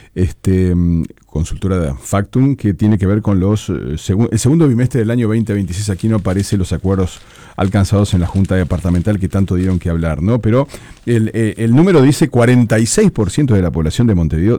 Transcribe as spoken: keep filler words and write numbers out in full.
este, consultora de Factum, que tiene que ver con los eh, segu- el segundo bimestre del año veinte veintiséis. Aquí no aparecen los acuerdos alcanzados en la Junta Departamental que tanto dieron que hablar, ¿no? Pero el, eh, el número dice cuarenta y seis por ciento de la población de Montevideo